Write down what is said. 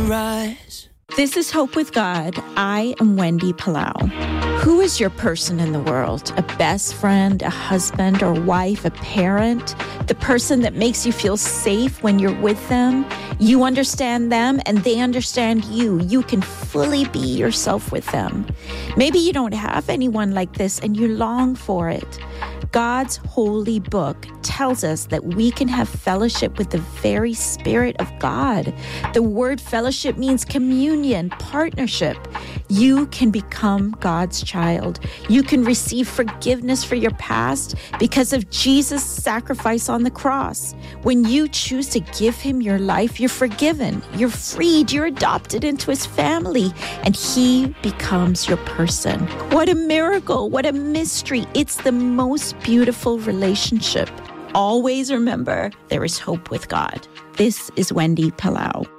rise. This is Hope with God. I am Wendy Palau. Who is your person in the world? A best friend, a husband or wife, a parent? The person that makes you feel safe when you're with them? You understand them and they understand you. You can fully be yourself with them. Maybe you don't have anyone like this and you long for it. God's holy book tells us that we can have fellowship with the very Spirit of God. The word fellowship means communion, partnership. You can become God's child. You can receive forgiveness for your past because of Jesus' sacrifice on the cross. When you choose to give him your life, you're forgiven, you're freed, you're adopted into his family, and he becomes your person. What a miracle, what a mystery. It's the most beautiful relationship. Always remember, there is hope with God. This is Wendy Palau.